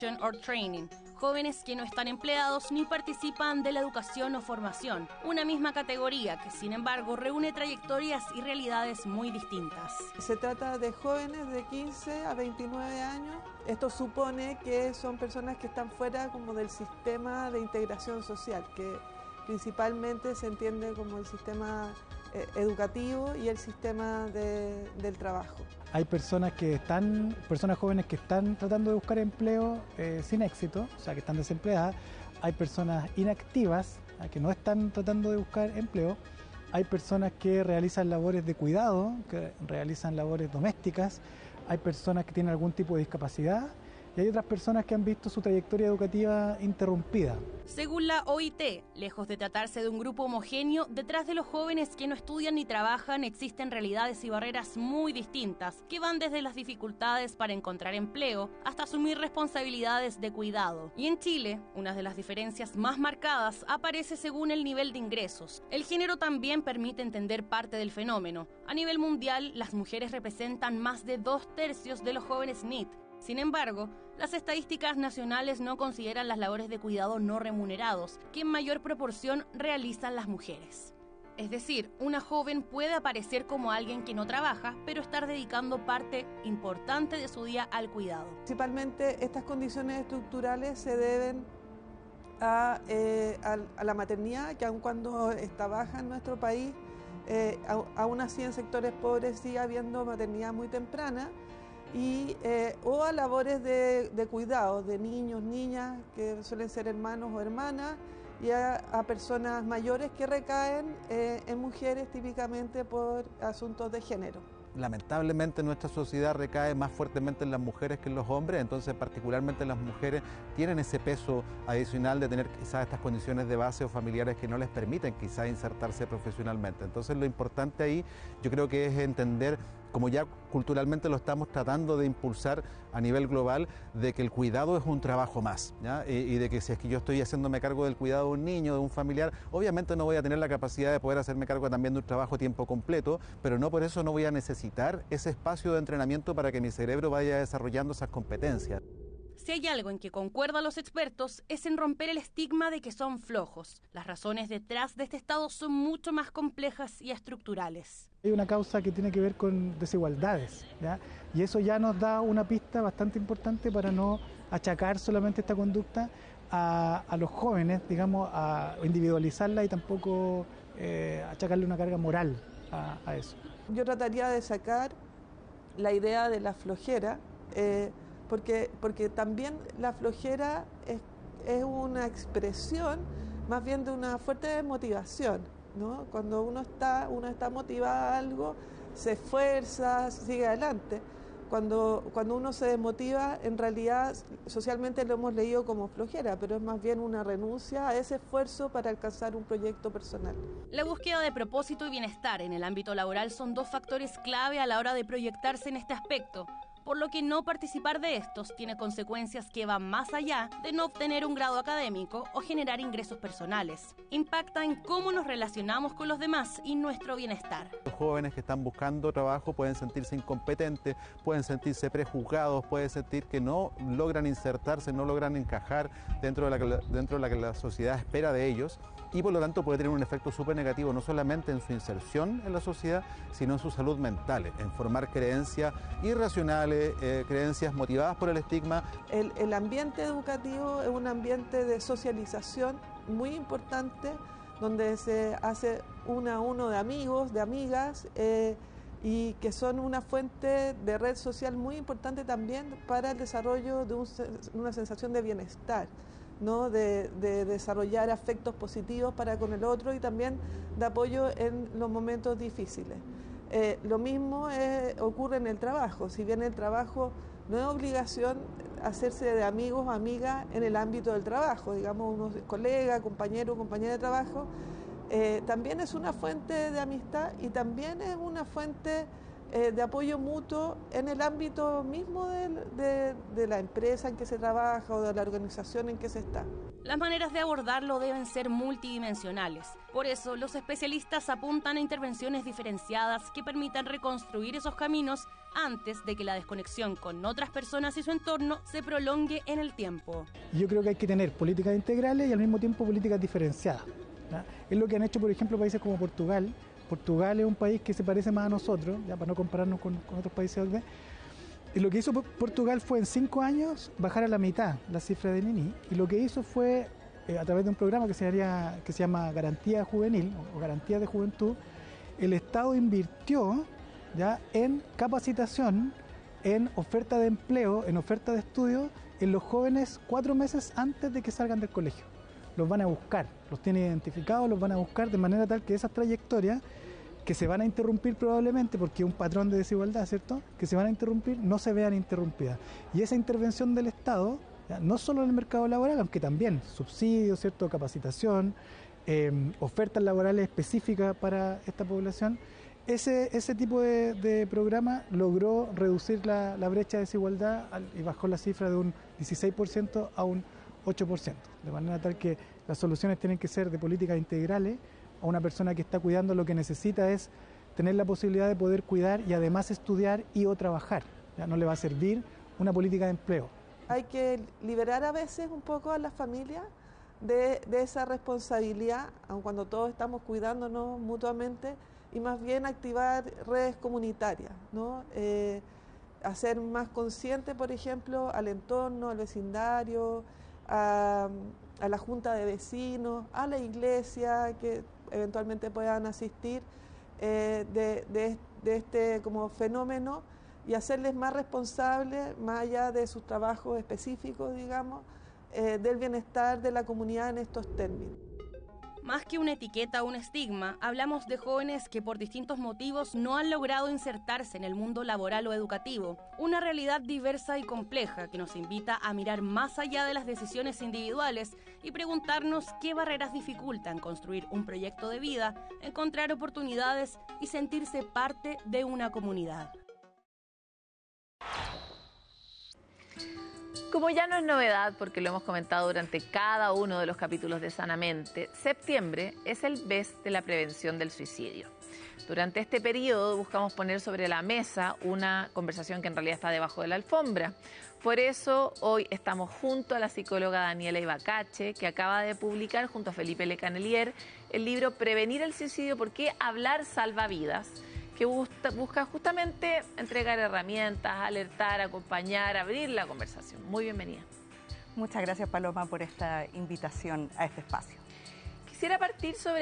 or Training, jóvenes que no están empleados ni participan de la educación o formación, una misma categoría que sin embargo reúne trayectorias y realidades muy distintas. Se trata de jóvenes de 15 a 29 años. Esto supone que son personas que están fuera como del sistema de integración social, que principalmente se entiende como el sistema educativo y el sistema del trabajo. Hay personas jóvenes que están tratando de buscar empleo sin éxito, o sea, que están desempleadas. Hay personas inactivas que no están tratando de buscar empleo. Hay personas que realizan labores de cuidado, que realizan labores domésticas. Hay personas que tienen algún tipo de discapacidad. Y hay otras personas que han visto su trayectoria educativa interrumpida. Según la OIT, lejos de tratarse de un grupo homogéneo, detrás de los jóvenes que no estudian ni trabajan existen realidades y barreras muy distintas, que van desde las dificultades para encontrar empleo hasta asumir responsabilidades de cuidado. Y en Chile, una de las diferencias más marcadas aparece según el nivel de ingresos. El género también permite entender parte del fenómeno. A nivel mundial, las mujeres representan más de 2/3 de los jóvenes NEET. Sin embargo, las estadísticas nacionales no consideran las labores de cuidado no remunerados, que en mayor proporción realizan las mujeres. Es decir, una joven puede aparecer como alguien que no trabaja, pero estar dedicando parte importante de su día al cuidado. Principalmente estas condiciones estructurales se deben a la maternidad, que aun cuando está baja en nuestro país, aún así en sectores pobres sigue habiendo maternidad muy temprana, o a labores de cuidado de niños, niñas, que suelen ser hermanos o hermanas, y a personas mayores que recaen en mujeres típicamente por asuntos de género. Lamentablemente nuestra sociedad recae más fuertemente en las mujeres que en los hombres, entonces particularmente las mujeres tienen ese peso adicional de tener quizás estas condiciones de base o familiares que no les permiten quizás insertarse profesionalmente. Entonces lo importante ahí yo creo que es entender, como ya culturalmente lo estamos tratando de impulsar a nivel global, de que el cuidado es un trabajo más, ¿ya? Y de que si es que yo estoy haciéndome cargo del cuidado de un niño, de un familiar, obviamente no voy a tener la capacidad de poder hacerme cargo también de un trabajo a tiempo completo, pero no por eso no voy a necesitar ese espacio de entrenamiento para que mi cerebro vaya desarrollando esas competencias. Si hay algo en que concuerdan los expertos es en romper el estigma de que son flojos. Las razones detrás de este estado son mucho más complejas y estructurales. Hay una causa que tiene que ver con desigualdades, ¿ya? Y eso ya nos da una pista bastante importante para no achacar solamente esta conducta a los jóvenes, digamos, a individualizarla y tampoco achacarle una carga moral a eso. Yo trataría de sacar la idea de la flojera, porque también la flojera es una expresión más bien de una fuerte motivación, ¿no? Cuando uno está motivado a algo, se esfuerza, sigue adelante. Cuando uno se desmotiva, en realidad socialmente lo hemos leído como flojera, pero es más bien una renuncia a ese esfuerzo para alcanzar un proyecto personal. La búsqueda de propósito y bienestar en el ámbito laboral son dos factores clave a la hora de proyectarse en este aspecto, por lo que no participar de estos tiene consecuencias que van más allá de no obtener un grado académico o generar ingresos personales. Impacta en cómo nos relacionamos con los demás y nuestro bienestar. Los jóvenes que están buscando trabajo pueden sentirse incompetentes, pueden sentirse prejuzgados, pueden sentir que no logran insertarse, no logran encajar dentro de la que la sociedad espera de ellos, y por lo tanto puede tener un efecto súper negativo no solamente en su inserción en la sociedad, sino en su salud mental, en formar creencias irracionales, creencias motivadas por el estigma. El ambiente educativo es un ambiente de socialización muy importante, donde se hace uno a uno de amigos, de amigas, y que son una fuente de red social muy importante también para el desarrollo de una sensación de bienestar, ¿no? De desarrollar afectos positivos para con el otro y también de apoyo en los momentos difíciles. Lo mismo ocurre en el trabajo. Si bien el trabajo no es obligación hacerse de amigos o amigas en el ámbito del trabajo, digamos, uno es colega, compañero, compañera de trabajo, también es una fuente de amistad y también es una fuente de apoyo mutuo en el ámbito mismo de la empresa en que se trabaja o de la organización en que se está. Las maneras de abordarlo deben ser multidimensionales. Por eso, los especialistas apuntan a intervenciones diferenciadas que permitan reconstruir esos caminos antes de que la desconexión con otras personas y su entorno se prolongue en el tiempo. Yo creo que hay que tener políticas integrales y al mismo tiempo políticas diferenciadas, ¿ya? Es lo que han hecho, por ejemplo, países como Portugal. Portugal es un país que se parece más a nosotros, ya para no compararnos con otros países. Y lo que hizo Portugal fue en 5 años bajar a la mitad la cifra de Nini, y lo que hizo fue, a través de un programa que se llama Garantía Juvenil o Garantía de Juventud, el Estado invirtió ya en capacitación, en oferta de empleo, en oferta de estudio en los jóvenes 4 meses antes de que salgan del colegio. Los van a buscar, los tienen identificados, los van a buscar de manera tal que esas trayectorias que se van a interrumpir probablemente porque es un patrón de desigualdad, ¿cierto?, que se van a interrumpir, no se vean interrumpidas. Y esa intervención del Estado, ya, no solo en el mercado laboral, aunque también subsidios, ¿cierto?, capacitación, ofertas laborales específicas para esta población, ese tipo de programa logró reducir la brecha de desigualdad y bajó la cifra de un 16% a un 8%, de manera tal que las soluciones tienen que ser de políticas integrales. A una persona que está cuidando lo que necesita es tener la posibilidad de poder cuidar y además estudiar y o trabajar. Ya no le va a servir una política de empleo. Hay que liberar a veces un poco a las familias de esa responsabilidad, aun cuando todos estamos cuidándonos mutuamente, y más bien activar redes comunitarias, ¿no? Hacer más consciente, por ejemplo, al entorno, al vecindario, a la junta de vecinos, a la iglesia, que eventualmente puedan asistir de este como fenómeno, y hacerles más responsables, más allá de sus trabajos específicos, digamos, del bienestar de la comunidad en estos términos. Más que una etiqueta o un estigma, hablamos de jóvenes que por distintos motivos no han logrado insertarse en el mundo laboral o educativo. Una realidad diversa y compleja que nos invita a mirar más allá de las decisiones individuales y preguntarnos qué barreras dificultan construir un proyecto de vida, encontrar oportunidades y sentirse parte de una comunidad. Como ya no es novedad, porque lo hemos comentado durante cada uno de los capítulos de Sanamente, septiembre es el mes de la prevención del suicidio. Durante este periodo buscamos poner sobre la mesa una conversación que en realidad está debajo de la alfombra. Por eso hoy estamos junto a la psicóloga Daniela Ibacache, que acaba de publicar junto a Felipe Lecanelier el libro Prevenir el suicidio, ¿por qué hablar salva vidas?, que busca justamente entregar herramientas, alertar, acompañar, abrir la conversación. Muy bienvenida. Muchas gracias, Paloma, por esta invitación a este espacio. Quisiera partir sobre